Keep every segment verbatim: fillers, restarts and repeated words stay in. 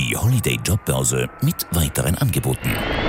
Die Holiday Jobbörse mit weiteren Angeboten.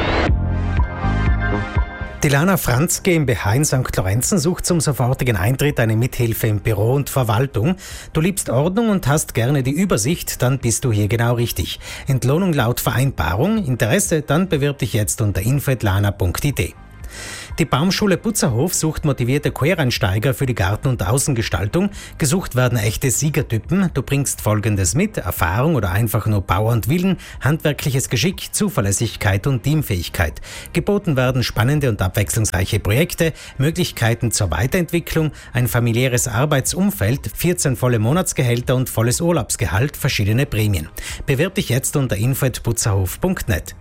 Die Lana Franz GmbH in Sankt Lorenzen sucht zum sofortigen Eintritt eine Mithilfe im Büro und Verwaltung. Du liebst Ordnung und hast gerne die Übersicht, dann bist du hier genau richtig. Entlohnung laut Vereinbarung. Interesse? Dann bewirb dich jetzt unter info at lana punkt i d. Die Baumschule Butzerhof sucht motivierte Quereinsteiger für die Garten- und Außengestaltung. Gesucht werden echte Siegertypen. Du bringst Folgendes mit: Erfahrung oder einfach nur Power und Willen, handwerkliches Geschick, Zuverlässigkeit und Teamfähigkeit. Geboten werden spannende und abwechslungsreiche Projekte, Möglichkeiten zur Weiterentwicklung, ein familiäres Arbeitsumfeld, vierzehn volle Monatsgehälter und volles Urlaubsgehalt, verschiedene Prämien. Bewirb dich jetzt unter info at butzerhof punkt net.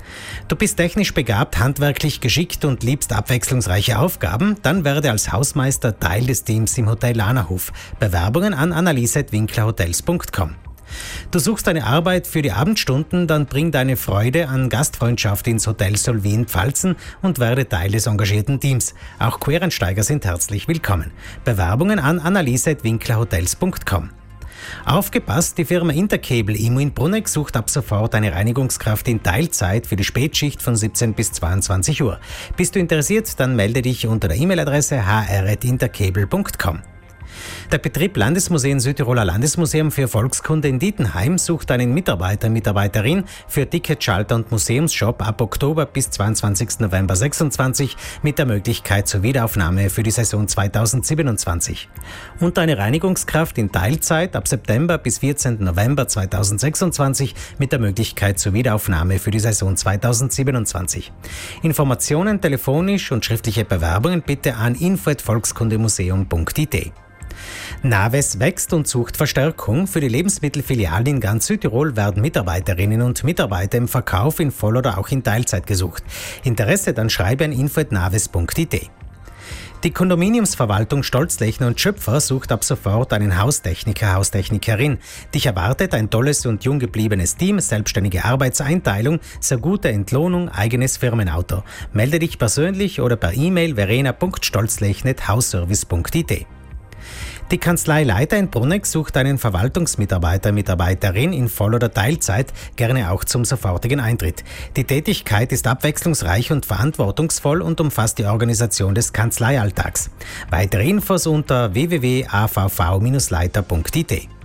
Du bist technisch begabt, handwerklich geschickt und liebst abwechslungsreiche Aufgaben? Dann werde als Hausmeister Teil des Teams im Hotel Lanahof. Bewerbungen an annalise at winklerhotels punkt com. Du suchst eine Arbeit für die Abendstunden? Dann bring deine Freude an Gastfreundschaft ins Hotel Solvay in Pfalzen und werde Teil des engagierten Teams. Auch Quereinsteiger sind herzlich willkommen. Bewerbungen an annalise at winklerhotels punkt com. Aufgepasst, die Firma Intercable Immo in Bruneck sucht ab sofort eine Reinigungskraft in Teilzeit für die Spätschicht von siebzehn bis zweiundzwanzig Uhr. Bist du interessiert, dann melde dich unter der E-Mail-Adresse h r at intercable punkt com. Der Betrieb Landesmuseen Südtiroler Landesmuseum für Volkskunde in Dietenheim sucht einen Mitarbeiter, Mitarbeiterin für Ticketschalter und Museumsshop ab Oktober bis zweiundzwanzigsten November sechsundzwanzig mit der Möglichkeit zur Wiederaufnahme für die Saison zweitausendsiebenundzwanzig. Und eine Reinigungskraft in Teilzeit ab September bis vierzehnten November zweitausendsechsundzwanzig mit der Möglichkeit zur Wiederaufnahme für die Saison zweitausendsiebenundzwanzig. Informationen telefonisch und schriftliche Bewerbungen bitte an info at volkskundemuseum punkt i d. Naves wächst und sucht Verstärkung. Für die Lebensmittelfilialen in ganz Südtirol werden Mitarbeiterinnen und Mitarbeiter im Verkauf in Voll- oder auch in Teilzeit gesucht. Interesse? Dann schreibe an info at naves punkt i d. Die Kondominiumsverwaltung Stolzlechner und Schöpfer sucht ab sofort einen Haustechniker, Haustechnikerin. Dich erwartet ein tolles und jung gebliebenes Team, selbstständige Arbeitseinteilung, sehr gute Entlohnung, eigenes Firmenauto. Melde dich persönlich oder per E-Mail verena punkt stolzlechner at hausservice punkt i d. Die Kanzlei Leiter in Bruneck sucht einen Verwaltungsmitarbeiter, Mitarbeiterin in Voll- oder Teilzeit, gerne auch zum sofortigen Eintritt. Die Tätigkeit ist abwechslungsreich und verantwortungsvoll und umfasst die Organisation des Kanzleialltags. Weitere Infos unter w w w punkt a v v dash leiter punkt i d.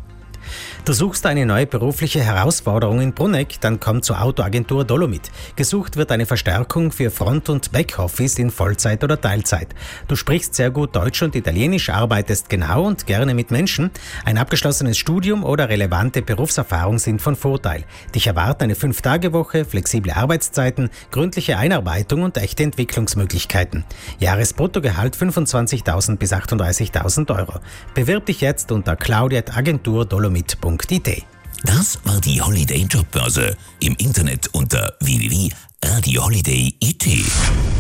Du suchst eine neue berufliche Herausforderung in Bruneck, dann komm zur Autoagentur Dolomit. Gesucht wird eine Verstärkung für Front- und Backoffice in Vollzeit oder Teilzeit. Du sprichst sehr gut Deutsch und Italienisch, arbeitest genau und gerne mit Menschen. Ein abgeschlossenes Studium oder relevante Berufserfahrung sind von Vorteil. Dich erwarten eine fünf-Tage-Woche, flexible Arbeitszeiten, gründliche Einarbeitung und echte Entwicklungsmöglichkeiten. Jahresbruttogehalt fünfundzwanzigtausend bis achtunddreißigtausend Euro. Bewirb dich jetzt unter claudia at agentur dolomit punkt i d. Das war die Holiday Jobbörse. Im Internet unter w w w punkt radio holiday punkt i t.